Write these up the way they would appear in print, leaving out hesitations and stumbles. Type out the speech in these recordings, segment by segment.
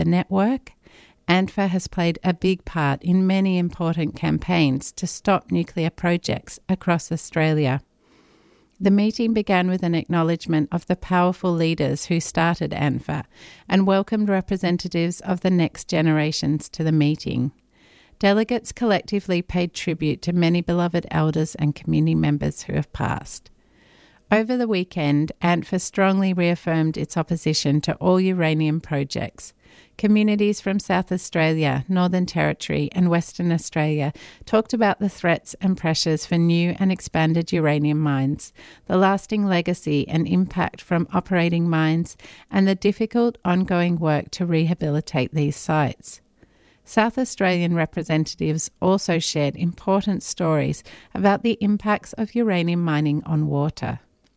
the network, ANFA has played a big part in many important campaigns to stop nuclear projects across Australia. The meeting began with an acknowledgement of the powerful leaders who started ANFA and welcomed representatives of the next generations to the meeting. Delegates collectively paid tribute to many beloved elders and community members who have passed. Over the weekend, ANFA strongly reaffirmed its opposition to all uranium projects. Communities from South Australia, Northern Territory and Western Australia talked about the threats and pressures for new and expanded uranium mines, the lasting legacy and impact from operating mines, and the difficult ongoing work to rehabilitate these sites. South Australian representatives also shared important stories about the impacts of uranium mining on water.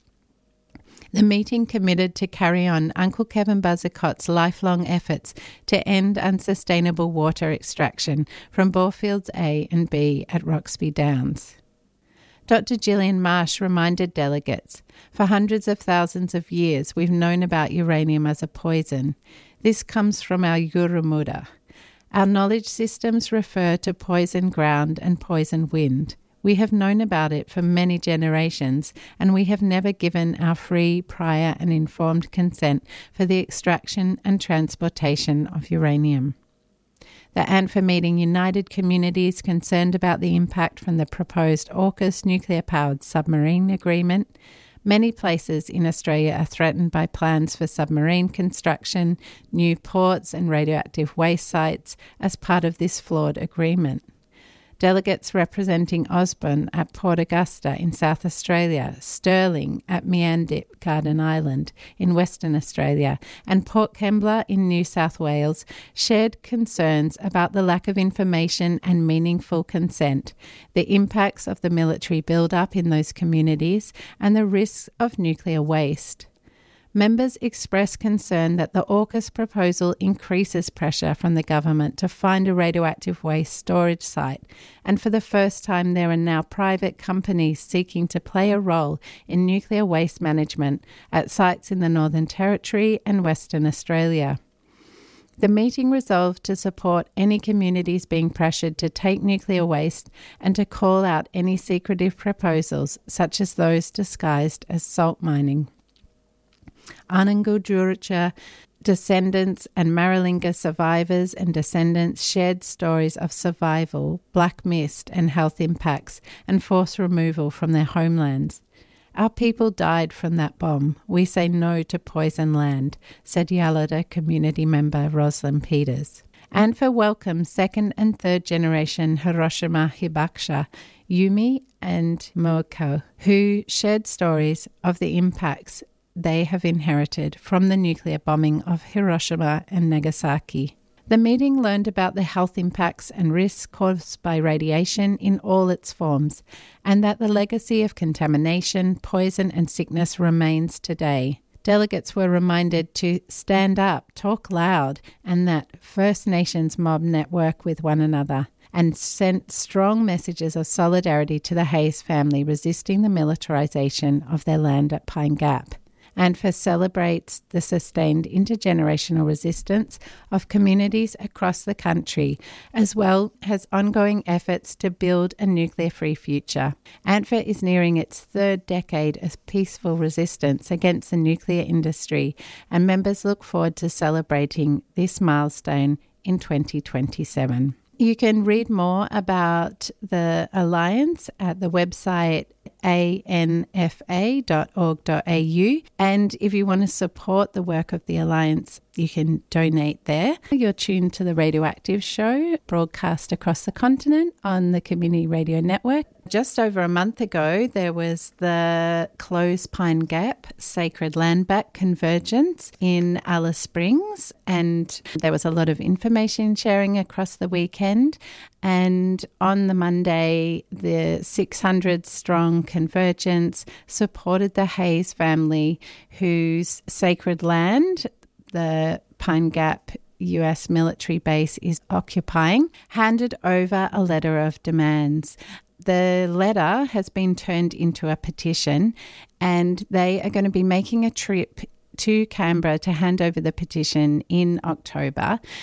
The meeting committed to carry on Uncle Kevin Buzzacot's lifelong efforts to end unsustainable water extraction from borefields A and B at Roxby Downs. Dr. Gillian Marsh reminded delegates, for hundreds of thousands of years we've known about uranium as a poison. This comes from our Yurumura. Our knowledge systems refer to poison ground and poison wind. We have known about it for many generations, and we have never given our free, prior and informed consent for the extraction and transportation of uranium. The ANFA meeting united communities concerned about the impact from the proposed AUKUS nuclear-powered submarine agreement. Many places in Australia are threatened by plans for submarine construction, new ports and radioactive waste sites as part of this flawed agreement. Delegates representing Osborne at Port Augusta in South Australia, Stirling at Meandip Garden Island in Western Australia, and Port Kembla in New South Wales shared concerns about the lack of information and meaningful consent, the impacts of the military build-up in those communities, and the risks of nuclear waste. Members expressed concern that the AUKUS proposal increases pressure from the government to find a radioactive waste storage site, and for the first time there are now private companies seeking to play a role in nuclear waste management at sites in the Northern Territory and Western Australia. The meeting resolved to support any communities being pressured to take nuclear waste and to call out any secretive proposals, such as those disguised as salt mining. Anangu descendants and Maralinga survivors and descendants shared stories of survival, black mist and health impacts and forced removal from their homelands. Our people died from that bomb. We say no to poison land, said Yalada community member Rosalind Peters. ANFA welcomes second and third generation Hiroshima Hibakusha, Yumi and Moeko, who shared stories of the impacts they have inherited from the nuclear bombing of Hiroshima and Nagasaki. The meeting learned about the health impacts and risks caused by radiation in all its forms, and that the legacy of contamination, poison and sickness remains today. Delegates were reminded to stand up, talk loud, and that First Nations mob network with one another, and sent strong messages of solidarity to the Hayes family resisting the militarisation of their land at Pine Gap. ANFA celebrates the sustained intergenerational resistance of communities across the country, as well as ongoing efforts to build a nuclear-free future. ANFA is nearing its third decade of peaceful resistance against the nuclear industry, and members look forward to celebrating this milestone in 2027. You can read more about the Alliance at the website anfa.org.au, and if you want to support the work of the Alliance, you can donate there. You're tuned to the Radioactive Show, broadcast across the continent on the Community Radio Network. Just over a month ago, there was the Close Pine Gap Sacred Land Back Convergence in Alice Springs, and there was a lot of information sharing across the weekend. And on the Monday, the 600-strong convergence supported the Hayes family, whose sacred land the Pine Gap US military base is occupying, handed over a letter of demands. The letter has been turned into a petition, and they are going to be making a trip to Canberra to hand over the petition in October.